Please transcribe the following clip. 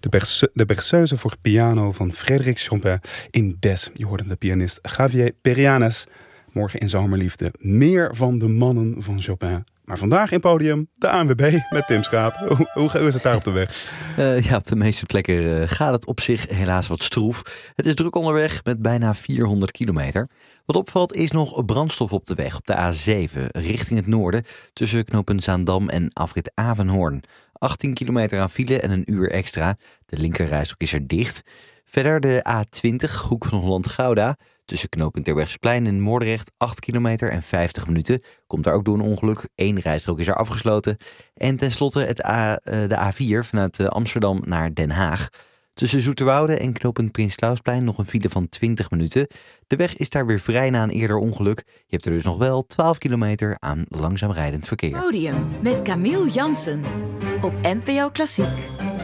De Berceuse voor piano van Frédéric Chopin in Des. Je hoorde de pianist Javier Perianes. Morgen in Zomerliefde meer van de mannen van Chopin. Maar vandaag in podium de ANWB met Tim Schaap. Hoe is het daar op de weg? Op de meeste plekken gaat het op zich helaas wat stroef. Het is druk onderweg met bijna 400 kilometer. Wat opvalt is nog brandstof op de weg op de A7 richting het noorden tussen knooppunt Zaandam en afrit Avenhoorn. 18 kilometer aan file en een uur extra. De linkerrijstrook is er dicht. Verder de A20, hoek van Holland-Gouda. Tussen knooppunt Terbrechtseplein en Moordrecht 8 kilometer en 50 minuten. Komt daar ook door een ongeluk. 1 rijstrook is er afgesloten. En tenslotte de A4 vanuit Amsterdam naar Den Haag. Tussen Zoeterwoude en knooppunt Prins Clausplein nog een file van 20 minuten. De weg is daar weer vrij na een eerder ongeluk. Je hebt er dus nog wel 12 kilometer aan langzaam rijdend verkeer. Podium met Camille Jansen op NPO Klassiek.